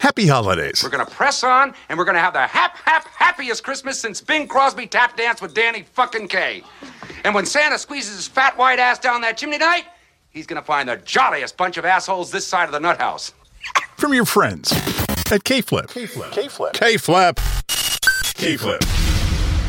happy holidays. We're going to press on, and we're going to have the happiest Christmas since Bing Crosby tap danced with Danny fucking Kaye. And when Santa squeezes his fat white ass down that chimney tonight, he's going to find the jolliest bunch of assholes this side of the nut house. From your friends at K-Flip. K-Flip. K-Flip. K-Flip. K-Flip.